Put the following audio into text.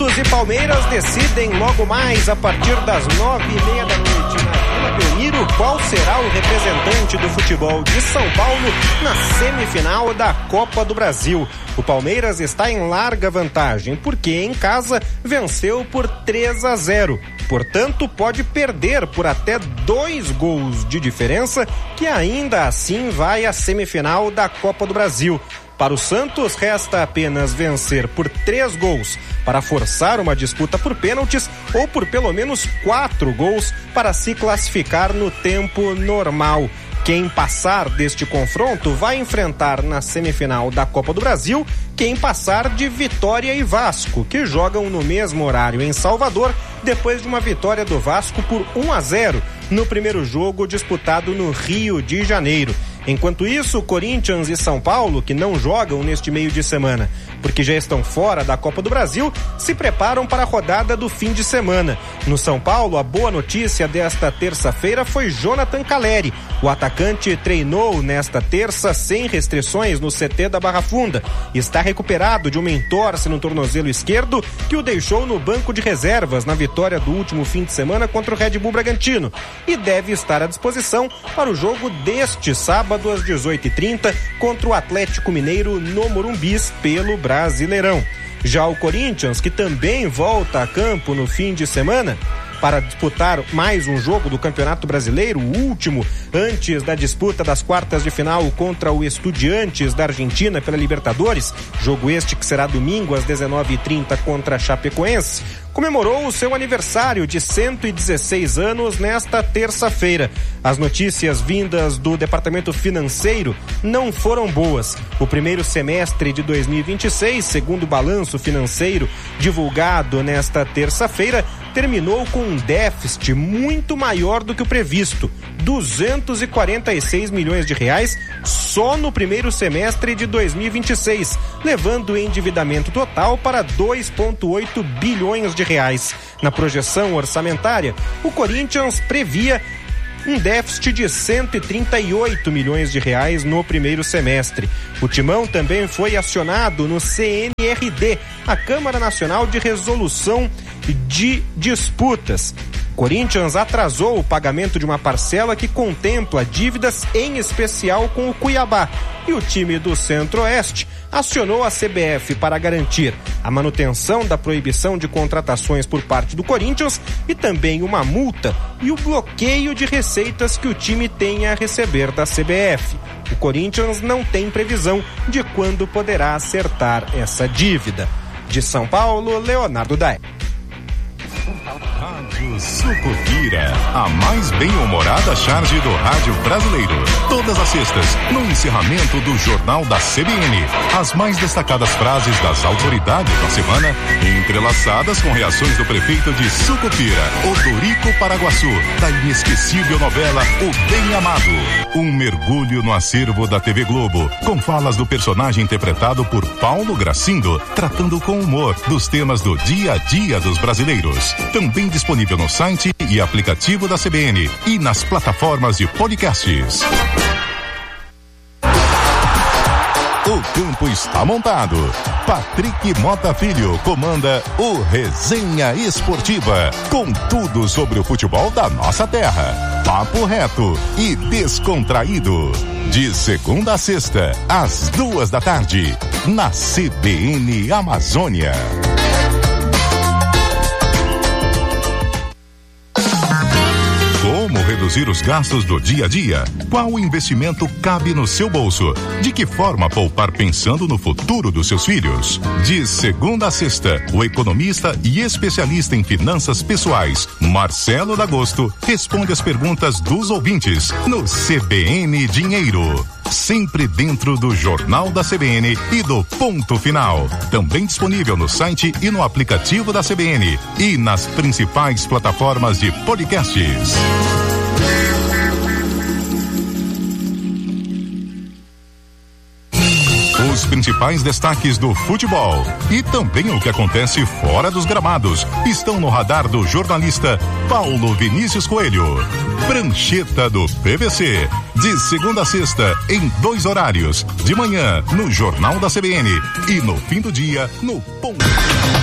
Santos e Palmeiras decidem logo mais a partir das 9:30 da noite na Vila Belmiro qual será o representante do futebol de São Paulo na semifinal da Copa do Brasil. O Palmeiras está em larga vantagem porque em casa venceu por 3-0. Portanto, pode perder por até 2 gols de diferença, que ainda assim vai à semifinal da Copa do Brasil. Para o Santos, resta apenas vencer por 3 gols para forçar uma disputa por pênaltis ou por pelo menos 4 gols para se classificar no tempo normal. Quem passar deste confronto vai enfrentar na semifinal da Copa do Brasil quem passar de Vitória e Vasco, que jogam no mesmo horário em Salvador, depois de uma vitória do Vasco por 1-0 no primeiro jogo disputado no Rio de Janeiro. Enquanto isso, Corinthians e São Paulo, que não jogam neste meio de semana, porque já estão fora da Copa do Brasil, se preparam para a rodada do fim de semana. No São Paulo, a boa notícia desta terça-feira foi Jonathan Calleri. O atacante treinou nesta terça sem restrições no CT da Barra Funda. Está recuperado de uma entorse no tornozelo esquerdo que o deixou no banco de reservas na vitória do último fim de semana contra o Red Bull Bragantino e deve estar à disposição para o jogo deste sábado às 18h30 contra o Atlético Mineiro no Morumbis pelo Brasileirão. Já o Corinthians, que também volta a campo no fim de semana para disputar mais um jogo do Campeonato Brasileiro, o último antes da disputa das quartas de final contra o Estudiantes da Argentina pela Libertadores, jogo este que será domingo às 19h30 contra a Chapecoense, comemorou o seu aniversário de 116 anos nesta terça-feira. As notícias vindas do departamento financeiro não foram boas. O primeiro semestre de 2026, segundo o balanço financeiro divulgado nesta terça-feira, terminou com um déficit muito maior do que o previsto, 246 milhões de reais só no primeiro semestre de 2026, levando o endividamento total para 2,8 bilhões de reais. Na projeção orçamentária, o Corinthians previa um déficit de 138 milhões de reais no primeiro semestre. O Timão também foi acionado no CNRD, a Câmara Nacional de Resolução de Disputas. Corinthians atrasou o pagamento de uma parcela que contempla dívidas, em especial com o Cuiabá, e o time do Centro-Oeste acionou a CBF para garantir a manutenção da proibição de contratações por parte do Corinthians e também uma multa e o bloqueio de receitas que o time tenha a receber da CBF. O Corinthians não tem previsão de quando poderá acertar essa dívida. De São Paulo, Leonardo Daé. Rádio Sucupira, a mais bem-humorada charge do rádio brasileiro. Todas as sextas, no encerramento do Jornal da CBN. As mais destacadas frases das autoridades da semana, entrelaçadas com reações do prefeito de Sucupira, Odorico Paraguaçu, da inesquecível novela O Bem Amado. Um mergulho no acervo da TV Globo, com falas do personagem interpretado por Paulo Gracindo, tratando com humor dos temas do dia a dia dos brasileiros. Também disponível no site e aplicativo da CBN e nas plataformas de podcasts. O campo está montado. Patrick Mota Filho comanda o Resenha Esportiva, com tudo sobre o futebol da nossa terra. Papo reto e descontraído. De segunda a sexta, às 14h, na CBN Amazônia. Como reduzir os gastos do dia a dia? Qual investimento cabe no seu bolso? De que forma poupar pensando no futuro dos seus filhos? De segunda a sexta, o economista e especialista em finanças pessoais, Marcelo D'Agosto, responde as perguntas dos ouvintes no CBN Dinheiro. Sempre dentro do Jornal da CBN e do Ponto Final. Também disponível no site e no aplicativo da CBN e nas principais plataformas de podcasts. Os principais destaques do futebol e também o que acontece fora dos gramados estão no radar do jornalista Paulo Vinícius Coelho. Prancheta do PVC, de segunda a sexta em 2 horários, de manhã no Jornal da CBN e no fim do dia no Ponto.